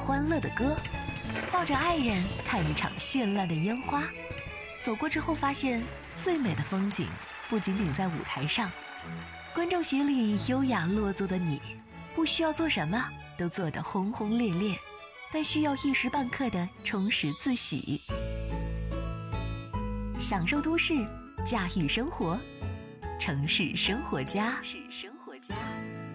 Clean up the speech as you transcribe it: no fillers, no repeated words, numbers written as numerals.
欢乐的歌，抱着爱人看一场绚烂的烟花。走过之后发现，最美的风景不仅仅在舞台上，观众席里优雅落座的你，不需要做什么都做得轰轰烈烈，但需要一时半刻的充实自喜。享受都市，驾驭生活，城市生活家。